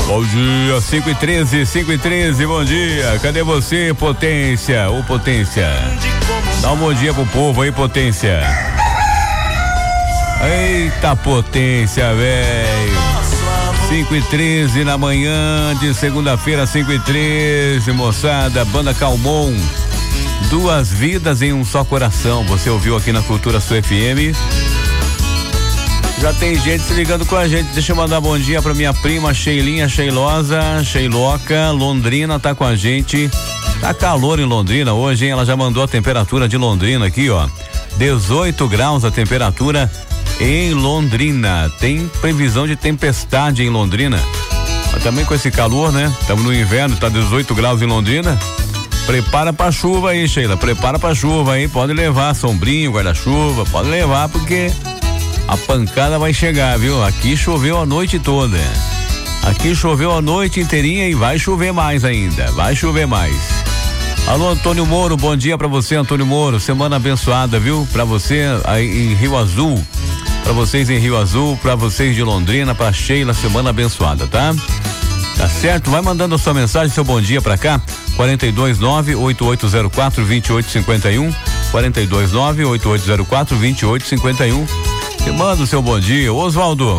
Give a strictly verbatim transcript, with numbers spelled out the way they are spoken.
Bom dia, cinco e treze, cinco e treze, bom dia. Cadê você, Potência? Ô, Potência. Dá um bom dia pro povo aí, Potência. Eita, Potência, velho. cinco e treze na manhã de segunda-feira, cinco e treze, moçada, banda Calmon. Duas vidas em um só coração. Você ouviu aqui na Cultura Sul F M. Já tem gente se ligando com a gente. Deixa eu mandar bom dia pra minha prima Sheilinha Sheilosa, Sheiloca, Londrina tá com a gente. Tá calor em Londrina hoje, hein? Ela já mandou a temperatura de Londrina aqui, ó. dezoito graus a temperatura em Londrina. Tem previsão de tempestade em Londrina. Mas também com esse calor, né? Estamos no inverno, tá dezoito graus em Londrina. Prepara pra chuva aí, Sheila. Prepara pra chuva aí. Pode levar sombrinho, guarda-chuva. Pode levar porque a pancada vai chegar, viu? Aqui choveu a noite toda. Aqui choveu a noite inteirinha e vai chover mais ainda. Vai chover mais. Alô, Antônio Moro, bom dia pra você, Antônio Moro. Semana abençoada, viu? Pra você aí em Rio Azul. Pra vocês em Rio Azul, pra vocês de Londrina, pra Sheila, semana abençoada, tá? Tá certo? Vai mandando a sua mensagem, seu bom dia pra cá. quarenta e dois nove, oito oito zero quatro, vinte e oito cinquenta e um. quarenta e dois nove, oito oito zero quatro, vinte e oito cinquenta e um. Você manda o seu bom dia. Oswaldo,